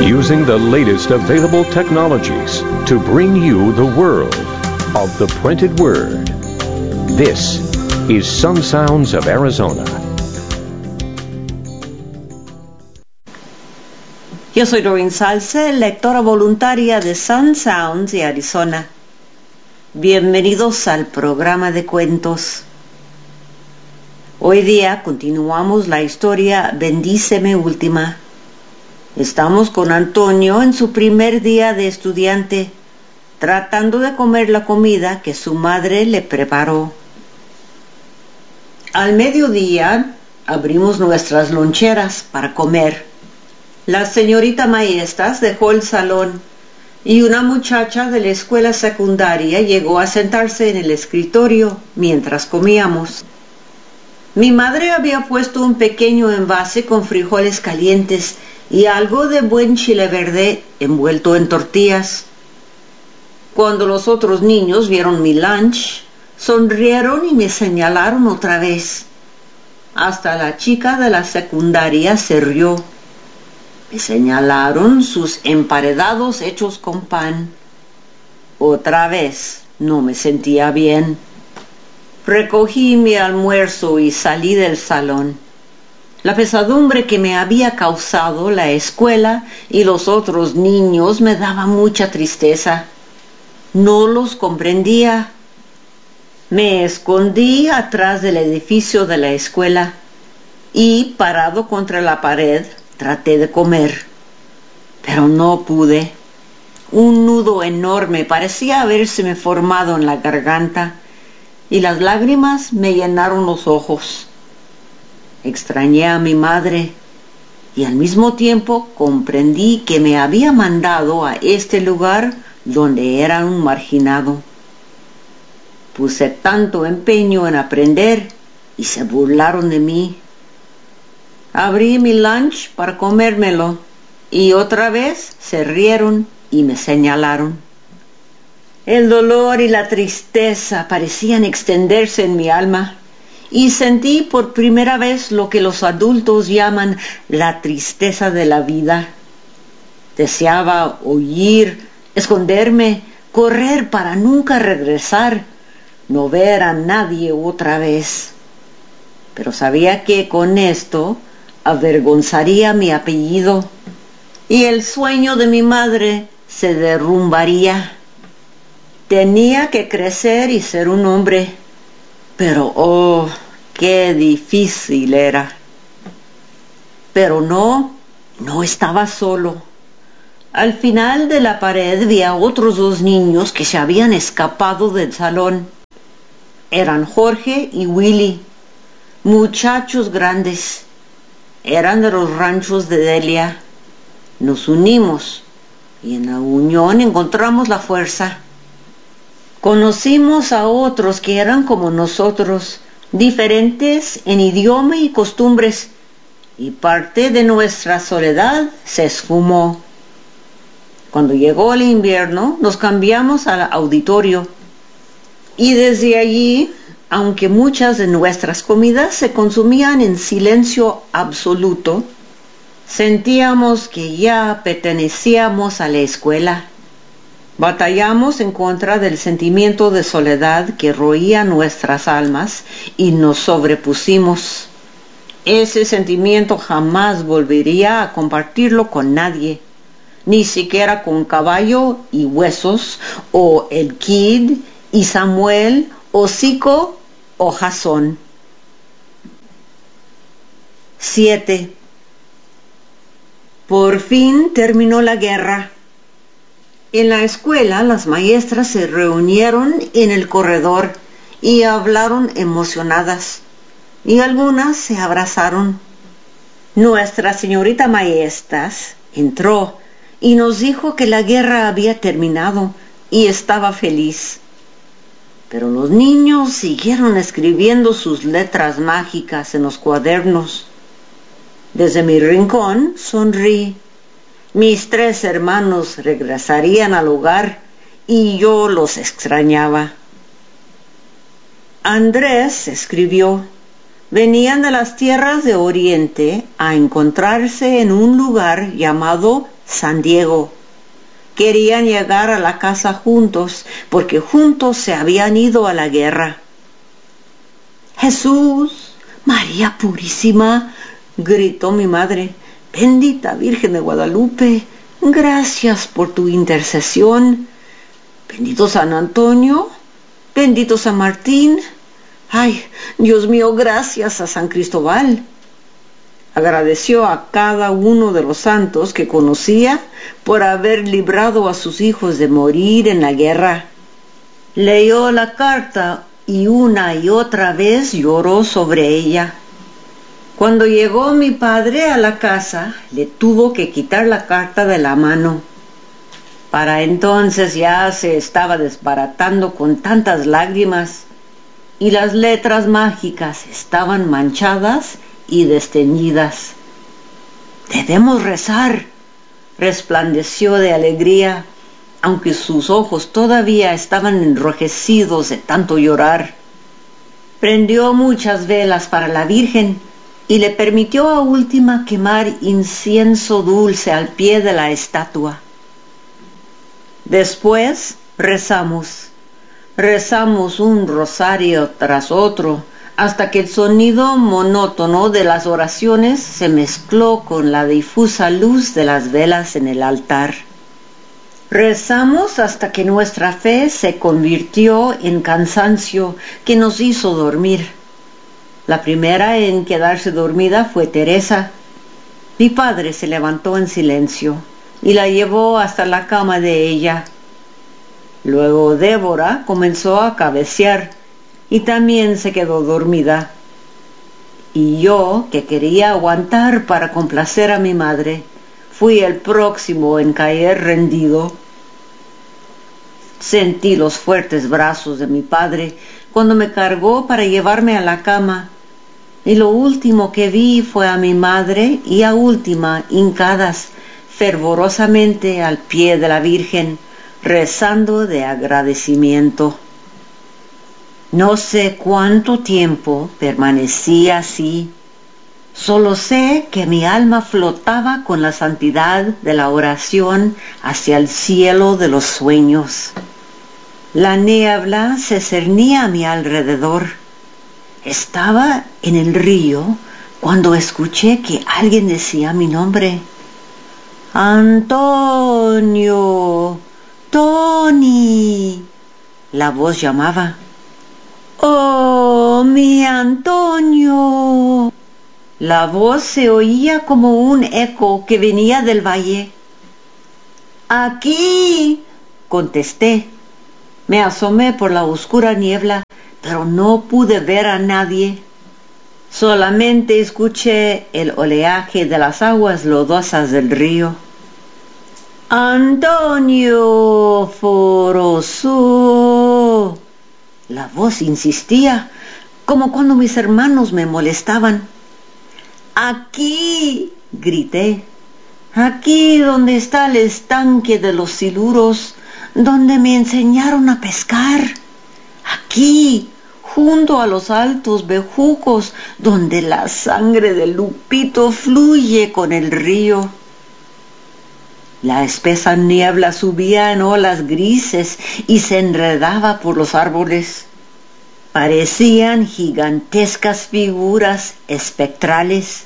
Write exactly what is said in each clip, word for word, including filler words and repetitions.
using the latest available technologies to bring you the world of the printed word. This is Sun Sounds of Arizona. Yo soy Doreen Salce, lectora voluntaria de Sun Sounds de Arizona. Bienvenidos al programa de cuentos. Hoy día continuamos la historia Bendíceme Última. Estamos con Antonio en su primer día de estudiante, tratando de comer la comida que su madre le preparó. Al mediodía abrimos nuestras loncheras para comer. La señorita Maestas dejó el salón y una muchacha de la escuela secundaria llegó a sentarse en el escritorio mientras comíamos. Mi madre había puesto un pequeño envase con frijoles calientes y algo de buen chile verde envuelto en tortillas. Cuando los otros niños vieron mi lunch, sonrieron y me señalaron otra vez. Hasta la chica de la secundaria se rió. Me señalaron sus emparedados hechos con pan. Otra vez no me sentía bien. Recogí mi almuerzo y salí del salón. La pesadumbre que me había causado la escuela y los otros niños me daba mucha tristeza. No los comprendía. Me escondí atrás del edificio de la escuela y, parado contra la pared, traté de comer. Pero no pude. Un nudo enorme parecía habérseme formado en la garganta y las lágrimas me llenaron los ojos. Extrañé a mi madre y al mismo tiempo comprendí que me había mandado a este lugar donde era un marginado. Puse tanto empeño en aprender y se burlaron de mí. Abrí mi lunch para comérmelo y otra vez se rieron y me señalaron. El dolor y la tristeza parecían extenderse en mi alma y sentí por primera vez lo que los adultos llaman la tristeza de la vida. Deseaba huir, esconderme, correr para nunca regresar, no ver a nadie otra vez. Pero sabía que con esto avergonzaría mi apellido y el sueño de mi madre se derrumbaría. Tenía que crecer y ser un hombre, pero oh, qué difícil era. Pero no, no estaba solo. Al final de la pared vi a otros dos niños que se habían escapado del salón. Eran Jorge y Willy, muchachos grandes. Eran de los ranchos de Delia. Nos unimos y en la unión encontramos la fuerza. Conocimos a otros que eran como nosotros, diferentes en idioma y costumbres, y parte de nuestra soledad se esfumó. Cuando llegó el invierno, nos cambiamos al auditorio, y desde allí, aunque muchas de nuestras comidas se consumían en silencio absoluto, sentíamos que ya pertenecíamos a la escuela. Batallamos en contra del sentimiento de soledad que roía nuestras almas y nos sobrepusimos. Ese sentimiento jamás volvería a compartirlo con nadie, ni siquiera con Caballo y Huesos, o el Kid y Samuel, o Zico o Jasón. siete. Por fin terminó la guerra. En la escuela las maestras se reunieron en el corredor y hablaron emocionadas, y algunas se abrazaron. Nuestra señorita Maestas entró y nos dijo que la guerra había terminado y estaba feliz. Pero los niños siguieron escribiendo sus letras mágicas en los cuadernos. Desde mi rincón sonrí. Mis tres hermanos regresarían al hogar y yo los extrañaba. Andrés escribió: venían de las tierras de Oriente a encontrarse en un lugar llamado San Diego. Querían llegar a la casa juntos, porque juntos se habían ido a la guerra. Jesús, María Purísima, gritó mi madre, bendita Virgen de Guadalupe, gracias por tu intercesión. Bendito San Antonio, bendito San Martín. Ay, Dios mío, gracias a San Cristóbal. Agradeció a cada uno de los santos que conocía por haber librado a sus hijos de morir en la guerra. Leyó la carta y una y otra vez lloró sobre ella. Cuando llegó mi padre a la casa, le tuvo que quitar la carta de la mano. Para entonces ya se estaba desbaratando con tantas lágrimas y las letras mágicas estaban manchadas y desteñidas. Debemos rezar, resplandeció de alegría, aunque sus ojos todavía estaban enrojecidos de tanto llorar. Prendió muchas velas para la Virgen y le permitió a última quemar incienso dulce al pie de la estatua. Después rezamos, rezamos un rosario tras otro, hasta que el sonido monótono de las oraciones se mezcló con la difusa luz de las velas en el altar. Rezamos hasta que nuestra fe se convirtió en cansancio que nos hizo dormir. La primera en quedarse dormida fue Teresa. Mi padre se levantó en silencio y la llevó hasta la cama de ella. Luego Débora comenzó a cabecear y también se quedó dormida. Y yo, que quería aguantar para complacer a mi madre, fui el próximo en caer rendido. Sentí los fuertes brazos de mi padre cuando me cargó para llevarme a la cama, y lo último que vi fue a mi madre y a última hincadas fervorosamente al pie de la Virgen, rezando de agradecimiento. No sé cuánto tiempo permanecí así, solo sé que mi alma flotaba con la santidad de la oración hacia el cielo de los sueños. La niebla se cernía a mi alrededor. Estaba en el río cuando escuché que alguien decía mi nombre. Antonio, Tony. La voz llamaba. ¡Oh, mi Antonio! La voz se oía como un eco que venía del valle. ¡Aquí!, contesté. Me asomé por la oscura niebla, pero no pude ver a nadie. Solamente escuché el oleaje de las aguas lodosas del río. ¡Antonio Foroso! La voz insistía, como cuando mis hermanos me molestaban. ¡Aquí!, grité. Aquí donde está el estanque de los siluros, donde me enseñaron a pescar. Aquí, junto a los altos bejucos, donde la sangre del Lupito fluye con el río. La espesa niebla subía en olas grises y se enredaba por los árboles. Parecían gigantescas figuras espectrales.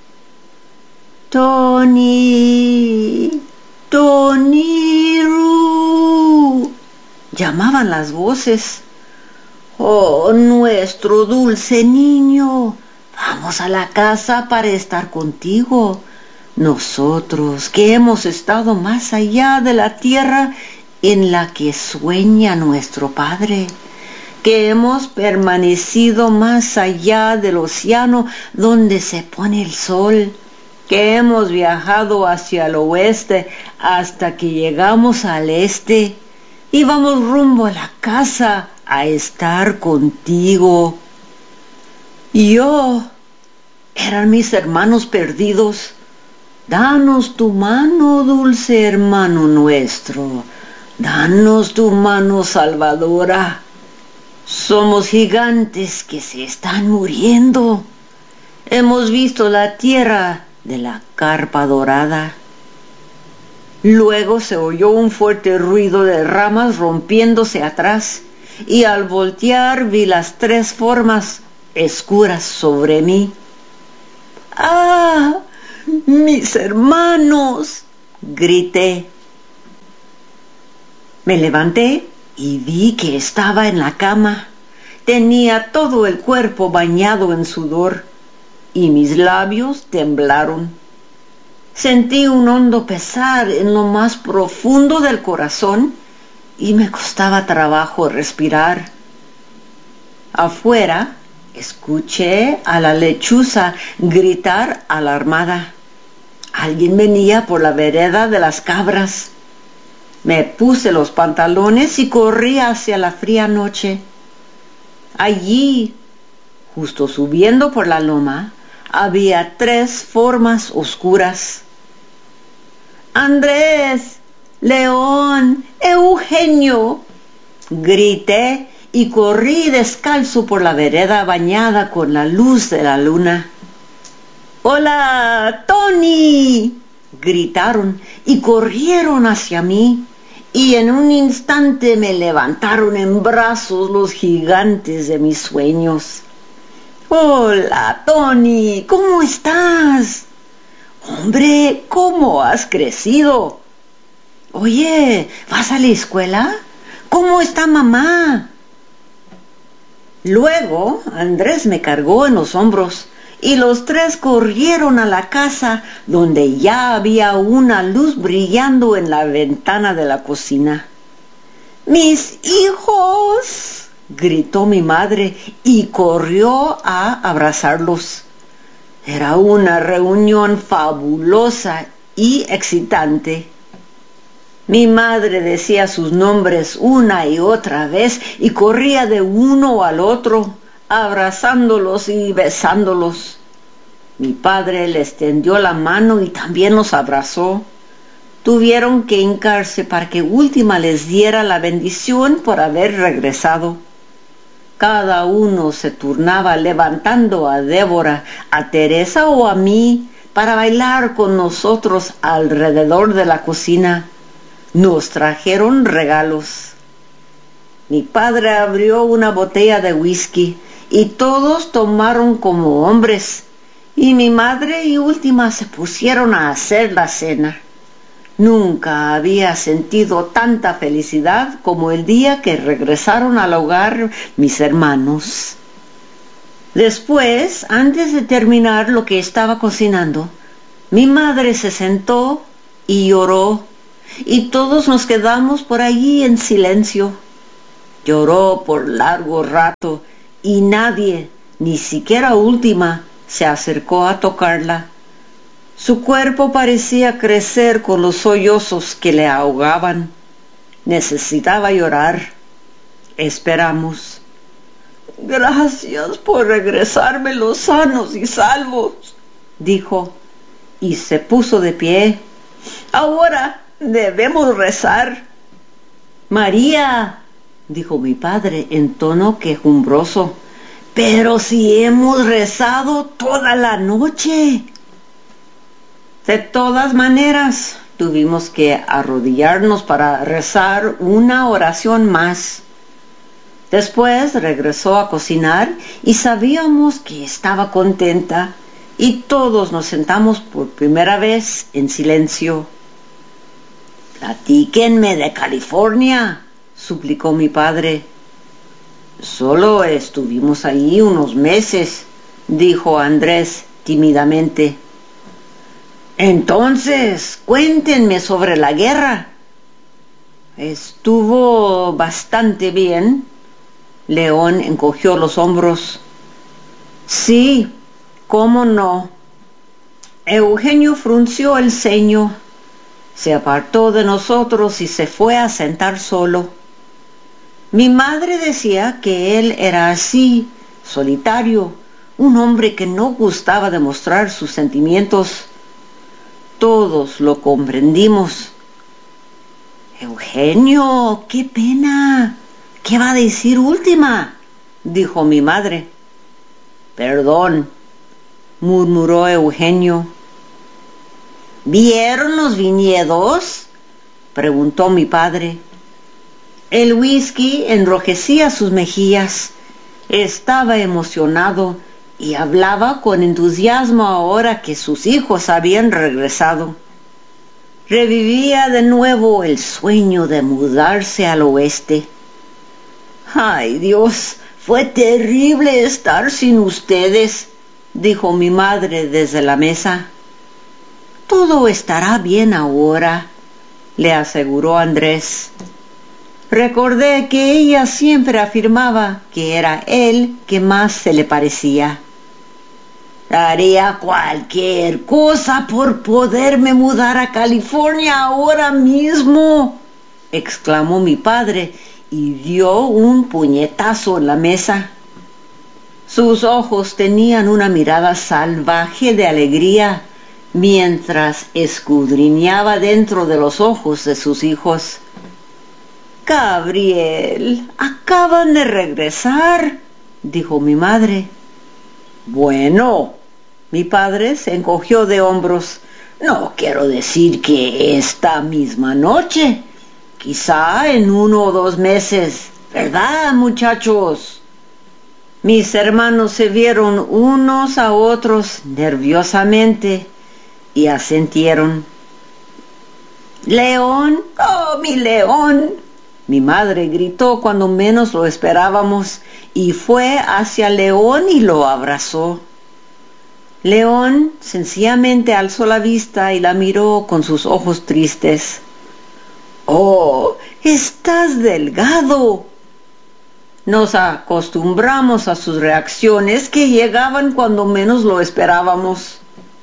Tony, Toniru, llamaban las voces. Oh, nuestro dulce niño, vamos a la casa para estar contigo. Nosotros que hemos estado más allá de la tierra en la que sueña nuestro Padre, que hemos permanecido más allá del océano donde se pone el sol, que hemos viajado hacia el oeste hasta que llegamos al este y vamos rumbo a la casa a estar contigo. Yo, eran mis hermanos perdidos. Danos tu mano, dulce hermano nuestro. Danos tu mano salvadora. Somos gigantes que se están muriendo. Hemos visto la tierra de la carpa dorada. Luego se oyó un fuerte ruido de ramas rompiéndose atrás, y al voltear vi las tres formas oscuras sobre mí. ¡Ah! ¡Mis hermanos!, grité. Me levanté y vi que estaba en la cama. Tenía todo el cuerpo bañado en sudor y mis labios temblaron. Sentí un hondo pesar en lo más profundo del corazón y me costaba trabajo respirar. Afuera escuché a la lechuza gritar alarmada. Alguien venía por la vereda de las cabras. Me puse los pantalones y corrí hacia la fría noche. Allí, justo subiendo por la loma, había tres formas oscuras. ¡Andrés! ¡León! ¡Eugenio!, grité y corrí descalzo por la vereda bañada con la luz de la luna. ¡Hola, Tony!, gritaron y corrieron hacia mí, y en un instante me levantaron en brazos los gigantes de mis sueños. ¡Hola, Tony! ¿Cómo estás? Hombre, ¿cómo has crecido? Oye, ¿vas a la escuela? ¿Cómo está mamá? Luego Andrés me cargó en los hombros y los tres corrieron a la casa, donde ya había una luz brillando en la ventana de la cocina. ¡Mis hijos!, gritó mi madre y corrió a abrazarlos. Era una reunión fabulosa y excitante. Mi madre decía sus nombres una y otra vez y corría de uno al otro, abrazándolos y besándolos. Mi padre les tendió la mano y también los abrazó. Tuvieron que hincarse para que Última les diera la bendición por haber regresado. Cada uno se turnaba levantando a Débora, a Teresa o a mí para bailar con nosotros alrededor de la cocina. Nos trajeron regalos. Mi padre abrió una botella de whisky y todos tomaron como hombres, y mi madre y Última se pusieron a hacer la cena. Nunca había sentido tanta felicidad como el día que regresaron al hogar mis hermanos. Después, antes de terminar lo que estaba cocinando, mi madre se sentó y lloró, y todos nos quedamos por allí en silencio. Lloró por largo rato y nadie, ni siquiera Última, se acercó a tocarla. Su cuerpo parecía crecer con los sollozos que le ahogaban. Necesitaba llorar. Esperamos. Gracias por regresármelos sanos y salvos, dijo, y se puso de pie. Ahora debemos rezar. María, dijo mi padre en tono quejumbroso, pero si hemos rezado toda la noche. De todas maneras, tuvimos que arrodillarnos para rezar una oración más. Después regresó a cocinar y sabíamos que estaba contenta, y todos nos sentamos por primera vez en silencio. Platíquenme de California, suplicó mi padre. Solo estuvimos ahí unos meses, dijo Andrés tímidamente. Entonces, cuéntenme sobre la guerra. Estuvo bastante bien. León encogió los hombros. Sí, cómo no. Eugenio frunció el ceño, se apartó de nosotros y se fue a sentar solo. Mi madre decía que él era así, solitario, un hombre que no gustaba demostrar sus sentimientos. Todos lo comprendimos. Eugenio, qué pena. ¿Qué va a decir Última?, dijo mi madre. Perdón, murmuró Eugenio. ¿Vieron los viñedos? preguntó mi padre. El whisky enrojecía sus mejillas. Estaba emocionado y hablaba con entusiasmo ahora que sus hijos habían regresado. Revivía de nuevo el sueño de mudarse al oeste. ¡Ay, Dios! Fue terrible estar sin ustedes, dijo mi madre desde la mesa. Todo estará bien ahora, le aseguró Andrés. Recordé que ella siempre afirmaba que era él que más se le parecía. Haría cualquier cosa por poderme mudar a California ahora mismo, exclamó mi padre y dio un puñetazo en la mesa. Sus ojos tenían una mirada salvaje de alegría mientras escudriñaba dentro de los ojos de sus hijos. Gabriel, acaban de regresar, dijo mi madre. Bueno, mi padre se encogió de hombros. No quiero decir que esta misma noche. Quizá en uno o dos meses, ¿verdad, muchachos? Mis hermanos se vieron unos a otros nerviosamente y asintieron. ¡León! ¡Oh, mi León! Mi madre gritó cuando menos lo esperábamos y fue hacia León y lo abrazó. León sencillamente alzó la vista y la miró con sus ojos tristes. ¡Oh, estás delgado! Nos acostumbramos a sus reacciones que llegaban cuando menos lo esperábamos.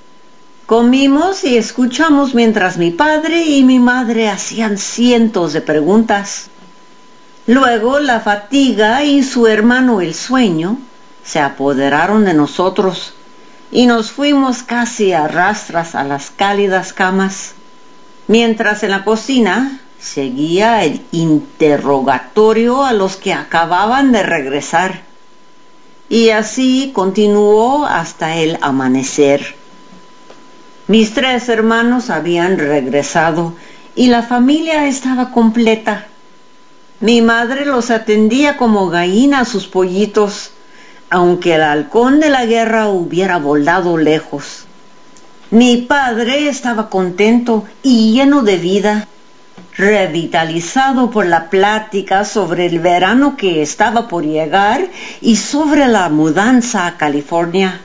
Comimos y escuchamos mientras mi padre y mi madre hacían cientos de preguntas. Luego la fatiga y su hermano el sueño se apoderaron de nosotros y nos fuimos casi a rastras a las cálidas camas, mientras en la cocina seguía el interrogatorio a los que acababan de regresar. Y así continuó hasta el amanecer. Mis tres hermanos habían regresado y la familia estaba completa. Mi madre los atendía como gallina a sus pollitos, aunque el halcón de la guerra hubiera volado lejos. Mi padre estaba contento y lleno de vida, revitalizado por la plática sobre el verano que estaba por llegar y sobre la mudanza a California.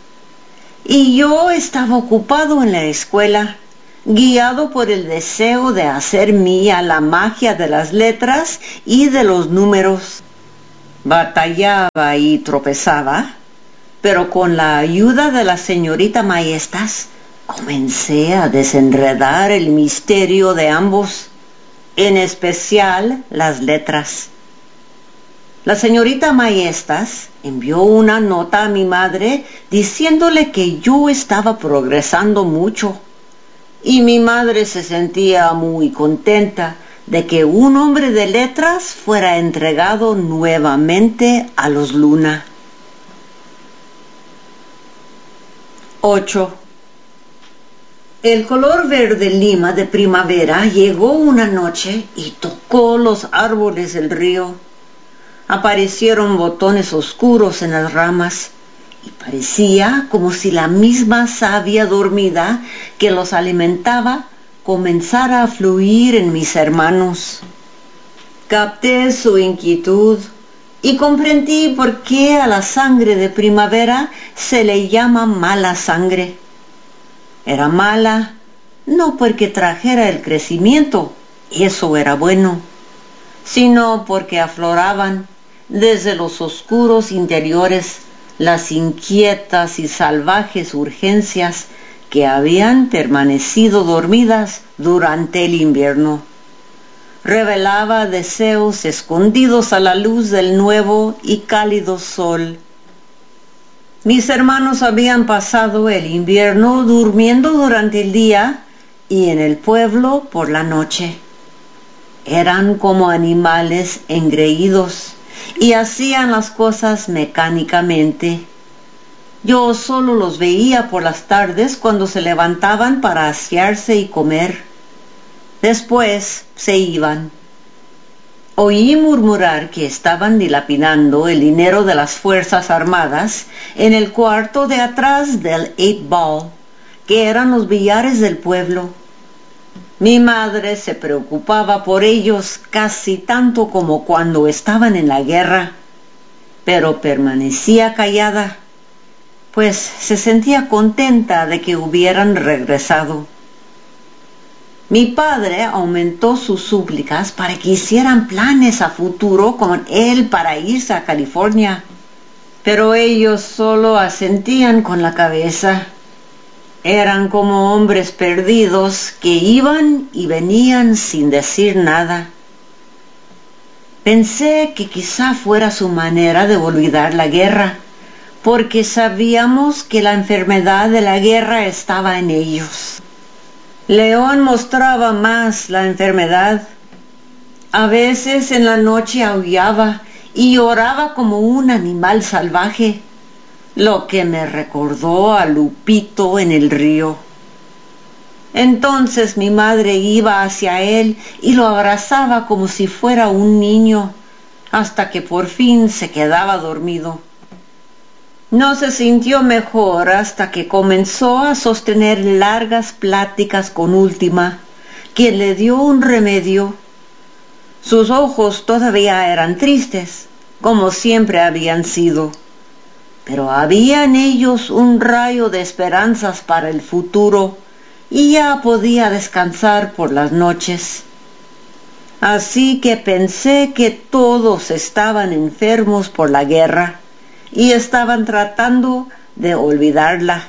Y yo estaba ocupado en la escuela, guiado por el deseo de hacer mía la magia de las letras y de los números. Batallaba y tropezaba, pero con la ayuda de la señorita Maestas comencé a desenredar el misterio de ambos, en especial las letras. La señorita Maestas envió una nota a mi madre diciéndole que yo estaba progresando mucho, y mi madre se sentía muy contenta de que un hombre de letras fuera entregado nuevamente a los Luna. ocho. El color verde lima de primavera llegó una noche y tocó los árboles del río. Aparecieron botones oscuros en las ramas y parecía como si la misma savia dormida que los alimentaba comenzara a fluir en mis hermanos. Capté su inquietud y comprendí por qué a la sangre de primavera se le llama mala sangre. Era mala no porque trajera el crecimiento, eso era bueno, sino porque afloraban desde los oscuros interiores las inquietas y salvajes urgencias que habían permanecido dormidas durante el invierno. Revelaba deseos escondidos a la luz del nuevo y cálido sol. Mis hermanos habían pasado el invierno durmiendo durante el día y en el pueblo por la noche. Eran como animales engreídos y hacían las cosas mecánicamente. Yo solo los veía por las tardes cuando se levantaban para asearse y comer. Después se iban. Oí murmurar que estaban dilapidando el dinero de las Fuerzas Armadas en el cuarto de atrás del Eight Ball, que eran los billares del pueblo. Mi madre se preocupaba por ellos casi tanto como cuando estaban en la guerra, pero permanecía callada, pues se sentía contenta de que hubieran regresado. Mi padre aumentó sus súplicas para que hicieran planes a futuro con él para irse a California, pero ellos solo asentían con la cabeza. Eran como hombres perdidos que iban y venían sin decir nada. Pensé que quizá fuera su manera de olvidar la guerra, porque sabíamos que la enfermedad de la guerra estaba en ellos. León mostraba más la enfermedad. A veces en la noche aullaba y lloraba como un animal salvaje, lo que me recordó a Lupito en el río. Entonces mi madre iba hacia él y lo abrazaba como si fuera un niño, hasta que por fin se quedaba dormido. No se sintió mejor hasta que comenzó a sostener largas pláticas con Última, quien le dio un remedio. Sus ojos todavía eran tristes, como siempre habían sido, pero había en ellos un rayo de esperanzas para el futuro y ya podía descansar por las noches. Así que pensé que todos estaban enfermos por la guerra y estaban tratando de olvidarla.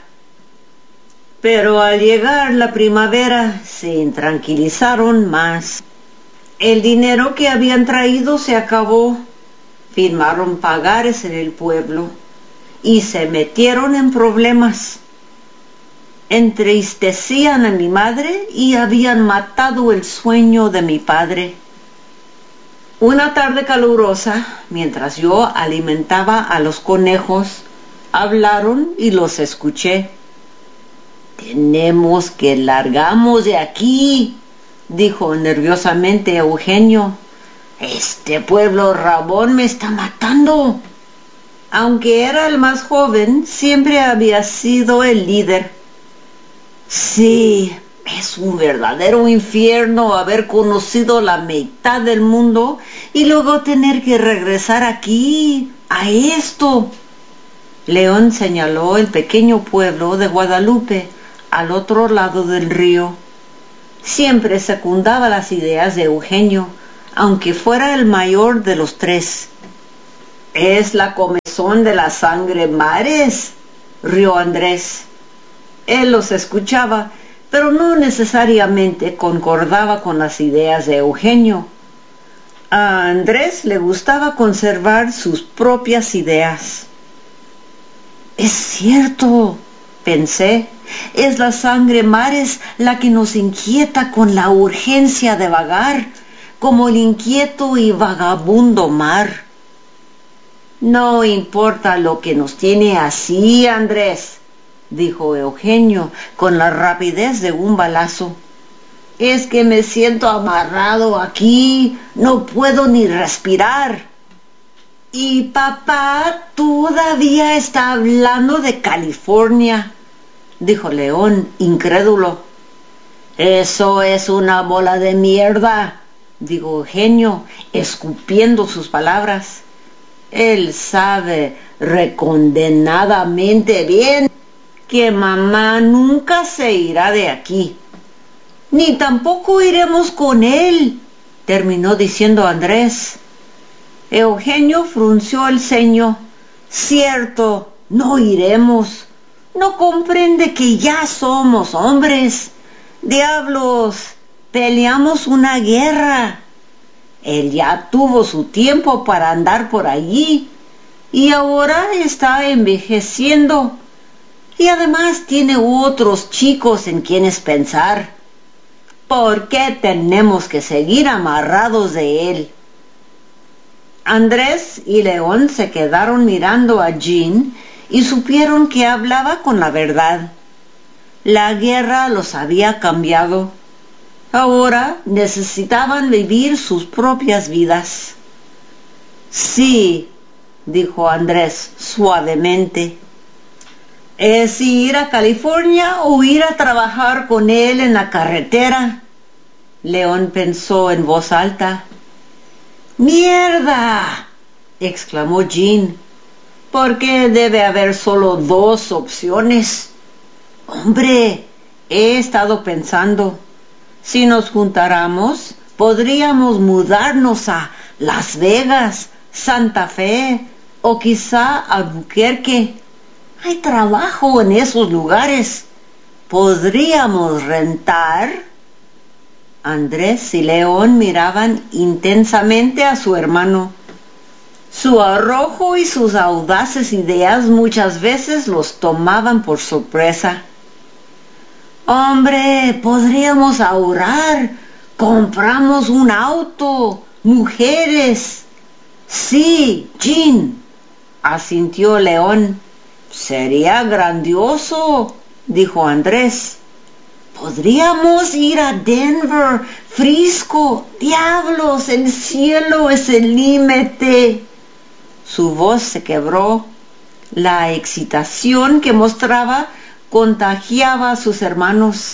Pero al llegar la primavera se intranquilizaron más. El dinero que habían traído se acabó, firmaron pagares en el pueblo y se metieron en problemas. Entristecían a mi madre y habían matado el sueño de mi padre. Una tarde calurosa, mientras yo alimentaba a los conejos, hablaron y los escuché. «Tenemos que largarnos de aquí», dijo nerviosamente Eugenio. «Este pueblo rabón me está matando». Aunque era el más joven, siempre había sido el líder. «Sí, es un verdadero infierno haber conocido la mitad del mundo y luego tener que regresar aquí, a esto». León señaló el pequeño pueblo de Guadalupe, al otro lado del río. Siempre secundaba las ideas de Eugenio, aunque fuera el mayor de los tres. «Es la comezón de la sangre mares», rió Andrés. Él los escuchaba, pero no necesariamente concordaba con las ideas de Eugenio. A Andrés le gustaba conservar sus propias ideas. «Es cierto», pensé, «es la sangre mares la que nos inquieta con la urgencia de vagar, como el inquieto y vagabundo mar». «No importa lo que nos tiene así, Andrés», dijo Eugenio con la rapidez de un balazo. «Es que me siento amarrado aquí, no puedo ni respirar». «Y papá todavía está hablando de California», dijo León, incrédulo. «Eso es una bola de mierda», dijo Eugenio, escupiendo sus palabras. «Él sabe recondenadamente bien que mamá nunca se irá de aquí. Ni tampoco iremos con él», terminó diciendo Andrés. Eugenio frunció el ceño. «Cierto, no iremos. No comprende que ya somos hombres. Diablos, peleamos una guerra. Él ya tuvo su tiempo para andar por allí y ahora está envejeciendo. Y además tiene otros chicos en quienes pensar. ¿Por qué tenemos que seguir amarrados de él?» Andrés y León se quedaron mirando a Jean y supieron que hablaba con la verdad. La guerra los había cambiado. Ahora necesitaban vivir sus propias vidas. Sí, dijo Andrés suavemente. ¿Es ir a California o ir a trabajar con él en la carretera? León pensó en voz alta. ¡Mierda!, exclamó Jean. ¿Por qué debe haber solo dos opciones? Hombre, he estado pensando. Si nos juntáramos, podríamos mudarnos a Las Vegas, Santa Fe o quizá Albuquerque. Hay trabajo en esos lugares. ¿Podríamos rentar? Andrés y León miraban intensamente a su hermano. Su arrojo y sus audaces ideas muchas veces los tomaban por sorpresa. Hombre, podríamos ahorrar. Compramos un auto, mujeres. Sí, Jean, asintió León. Sería grandioso, dijo Andrés. Podríamos ir a Denver, Frisco. Diablos, el cielo es el límite. Su voz se quebró. La excitación que mostraba contagiaba a sus hermanos.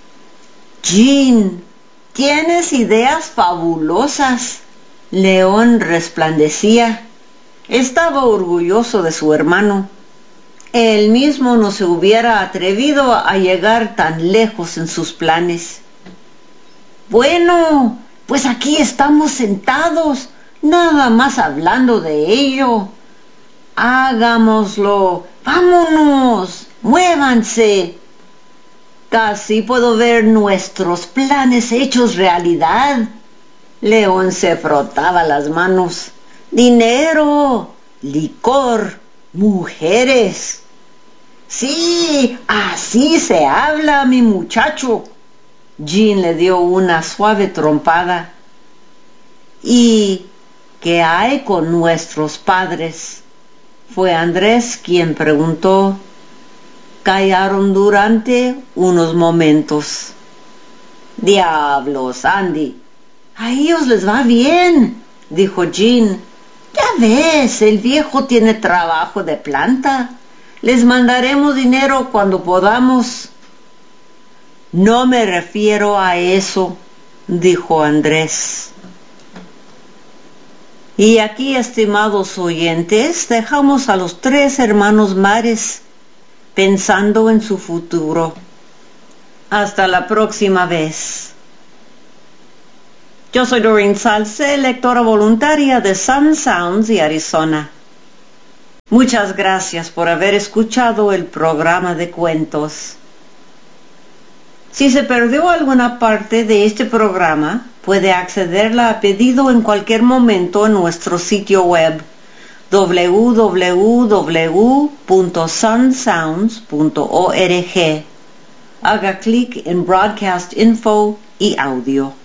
Jean, tienes ideas fabulosas. León resplandecía. Estaba orgulloso de su hermano. Él mismo no se hubiera atrevido a llegar tan lejos en sus planes. Bueno, pues aquí estamos sentados, nada más hablando de ello. Hagámoslo. Vámonos. Muévanse. Casi puedo ver nuestros planes hechos realidad. León se frotaba las manos. Dinero, licor, mujeres. Sí, así se habla, mi muchacho. Jean le dio una suave trompada. ¿Y qué hay con nuestros padres? Fue Andrés quien preguntó. Callaron durante unos momentos. Diablos, Andy. A ellos les va bien, dijo Jean. Ya ves, el viejo tiene trabajo de planta. Les mandaremos dinero cuando podamos. No me refiero a eso, dijo Andrés. Y aquí, estimados oyentes, dejamos a los tres hermanos Mares pensando en su futuro. Hasta la próxima vez. Yo soy Doreen Salce, lectora voluntaria de Sun Sounds y Arizona. Muchas gracias por haber escuchado el programa de cuentos. Si se perdió alguna parte de este programa, puede accederla a pedido en cualquier momento en nuestro sitio web doble u doble u doble u punto sun sounds punto org. Haga clic en Broadcast Info y Audio.